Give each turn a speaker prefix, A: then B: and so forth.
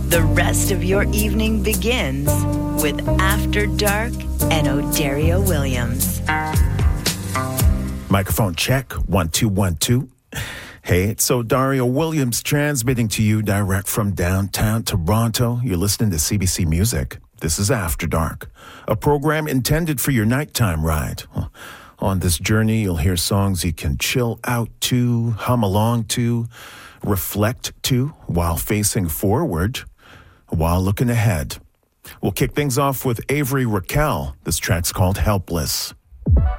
A: The rest of your evening begins with After Dark and O'Dario Williams.
B: Microphone check, 1 2 1 2. Hey, it's O'Dario Williams transmitting to you direct from downtown Toronto. You're listening to CBC Music. This is After Dark, a program intended for your nighttime ride. On this journey, you'll hear songs you can chill out to, hum along to, reflect to while facing forward, while looking ahead. We'll kick things off with Avery Raquel. This track's called Helpless.